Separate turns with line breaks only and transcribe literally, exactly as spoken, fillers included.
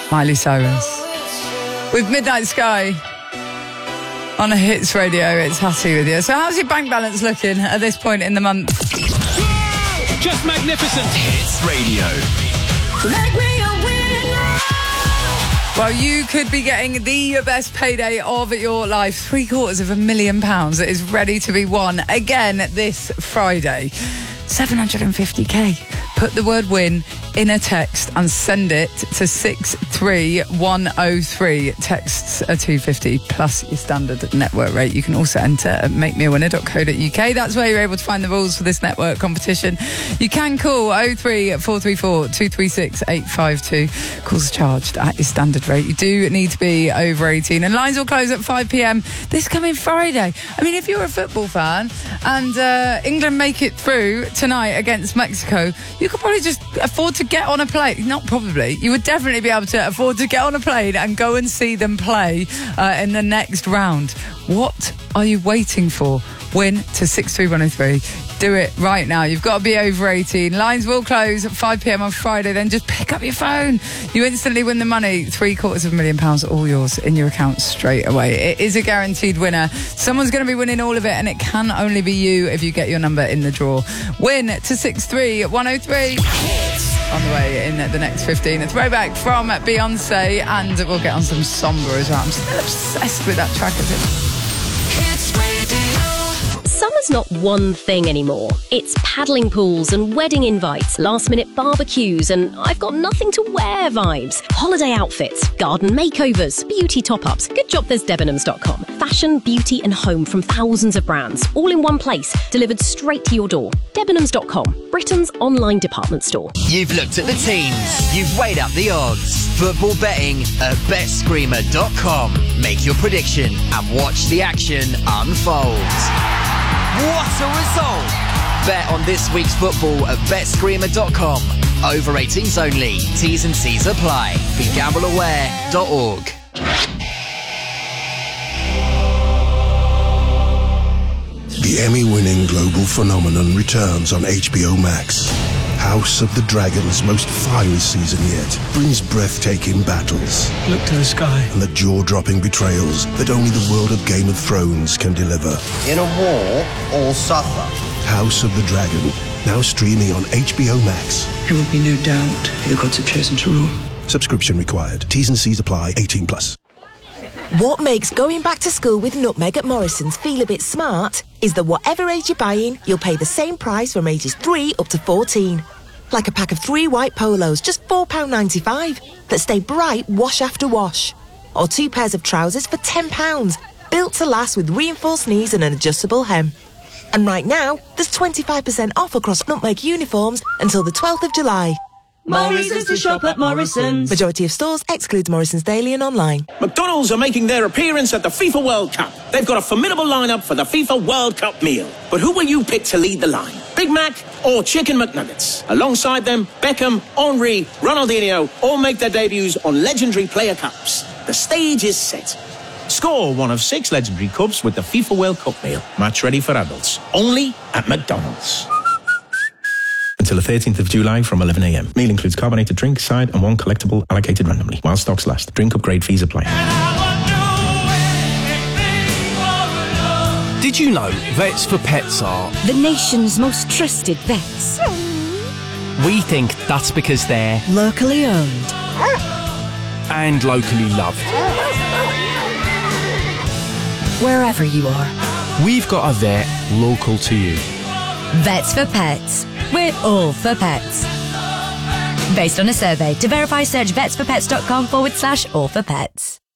Miley Cyrus. With Midnight Sky on a Hits Radio, it's Hattie with you. So how's your bank balance looking at this point in the month?
Just magnificent. Hits Radio.
Make me a winner.
Well, you could be getting the best payday of your life. Three quarters of a million pounds that is ready to be won again this Friday. seven hundred fifty k. Put the word win in a text and send it to six three one oh three. Texts are two pounds fifty plus your standard network rate. You can also enter at make me a winner dot co dot uk. That's where you're able to find the rules for this network competition. You can call oh three four three four two three six eight five two. Calls are charged at your standard rate. You do need to be over eighteen, and lines will close at five p.m. this coming Friday. I mean, if you're a football fan and uh, England make it through tonight against Mexico, you could probably just afford to get on a plane. Not probably. You would definitely be able to afford to get on a plane and go and see them play uh, in the next round. What are you waiting for? Win to six three one oh three. Do it right now. You've got to be over eighteen. Lines will close at five p.m. on Friday. Then just pick up your phone. You instantly win the money. Three quarters of a million pounds, all yours in your account straight away. It is a guaranteed winner. Someone's going to be winning all of it, and it can only be you if you get your number in the draw. Win to six three one oh three. On the way in the next fifteen. A throwback from Beyonce, and we'll get on some Somber as well. I'm still obsessed with that track of it.
Summer's not one thing anymore. It's paddling pools and wedding invites, last-minute barbecues, and I've got nothing to wear vibes. Holiday outfits, garden makeovers, beauty top-ups. Good job there's Debenhams dot com. Fashion, beauty and home from thousands of brands, all in one place, delivered straight to your door. Debenhams dot com, Britain's online department store.
You've looked at the teams. You've weighed up the odds. Football betting at bet screamer dot com. Make your prediction and watch the action unfold. What a result! Bet on this week's football at bet screamer dot com. Over eighteens only. T's and C's apply. Be gamble aware dot org.
The Emmy-winning global phenomenon returns on H B O Max. House of the Dragon's most fiery season yet brings breathtaking battles.
Look to the sky.
And the jaw-dropping betrayals that only the world of Game of Thrones can deliver.
In a war, all suffer.
House of the Dragon, now streaming on H B O Max.
There will be no doubt the gods have chosen to rule.
Subscription required. T's and C's apply. eighteen plus.
What makes going back to school with Nutmeg at Morrison's feel a bit smart is that whatever age you're buying, you'll pay the same price from ages three up to fourteen. Like a pack of three white polos, just four pounds ninety-five, that stay bright wash after wash. Or two pairs of trousers for ten pounds, built to last with reinforced knees and an adjustable hem. And right now, there's twenty-five percent off across Nutmeg uniforms until the twelfth of July.
More reasons to shop at Morrison's.
Majority of stores excludes Morrison's Daily and online.
McDonald's are making their appearance at the FIFA World Cup. They've got a formidable lineup for the FIFA World Cup meal. But who will you pick to lead the line? Big Mac or Chicken McNuggets? Alongside them, Beckham, Henry, Ronaldinho all make their debuts on legendary player cups. The stage is set. Score one of six legendary cups with the FIFA World Cup meal. Match ready for adults. Only at McDonald's.
Until the thirteenth of July from eleven a.m. Meal includes carbonated drink, side and one collectible allocated randomly while stocks last. Drink upgrade fees apply.
Did you know Vets for Pets are
the nation's most trusted vets?
We think that's because they're
locally owned
and locally loved.
Wherever you are,
we've got a vet local to you.
Vets for Pets. We're all for pets. Based on a survey. To verify, search vets for pets dot com forward slash all for pets.